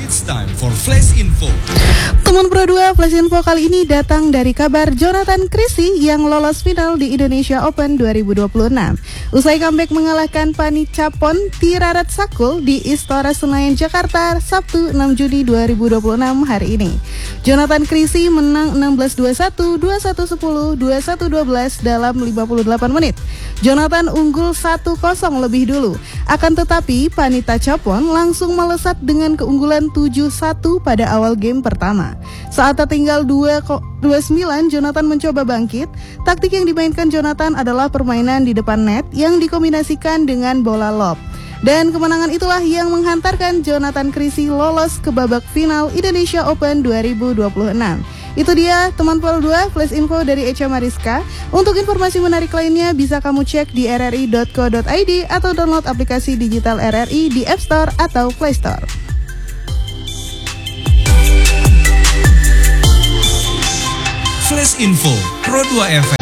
It's time for Flash Info. Teman Pro 2, Flash Info kali ini datang dari kabar Jonathan Christie yang lolos final di Indonesia Open 2026. Usai comeback mengalahkan Pani Capon Tirarat Sakul di Istora Senayan, Jakarta, Sabtu 6 Juni 2026 hari ini. Jonathan Christie menang 16-21, 21-10, 21-12 dalam 58 menit. Jonathan unggul 1-0 lebih dulu. Akan tetapi, Panita Capon langsung melesat dengan keunggulan 7-1 pada awal game pertama. Saat tertinggal 2-9, Jonathan mencoba bangkit. Taktik yang dimainkan Jonathan adalah permainan di depan net yang dikombinasikan dengan bola lob. Dan kemenangan itulah yang menghantarkan Jonathan Christie lolos ke babak final Indonesia Open 2026. Itu dia teman Pro 2 Flash Info dari Echa Mariska. Untuk informasi menarik lainnya bisa kamu cek di rri.co.id atau download aplikasi digital RRI di App Store atau Play Store. Flash Info Pro 2 FM.